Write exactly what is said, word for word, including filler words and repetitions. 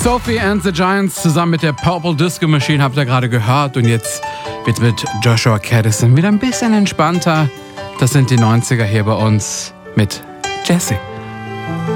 Sophie and the Giants zusammen mit der Purple Disco Machine habt ihr gerade gehört. Und jetzt wird mit Joshua Caddison wieder ein bisschen entspannter. Das sind die neunziger hier bei uns mit Jessie.